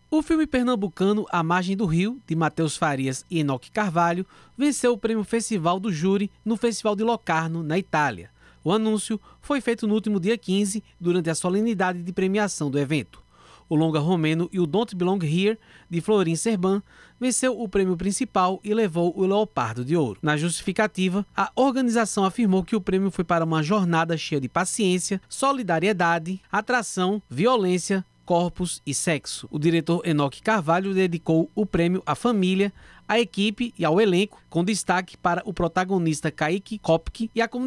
O filme pernambucano A Margem do Rio, de Matheus Farias e Enoque Carvalho, venceu o prêmio Festival do Júri no Festival de Locarno, na Itália. O anúncio foi feito no último dia 15, durante a solenidade de premiação do evento. O longa romeno You Don't Belong Here, de Florin Serban, venceu o prêmio principal e levou o Leopardo de Ouro. Na justificativa, a organização afirmou que o prêmio foi para uma jornada cheia de paciência, solidariedade, atração, violência, corpos e sexo. O diretor Enoque Carvalho dedicou o prêmio à família, à equipe e ao elenco, com destaque para o protagonista Kaique Kopke e a comunidade